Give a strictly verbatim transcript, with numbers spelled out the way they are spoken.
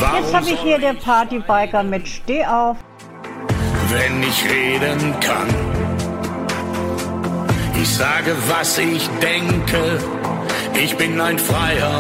Jetzt habe ich hier der Partybiker mit Steh auf. Wenn ich reden kann, ich sage, was ich denke, ich bin ein Freier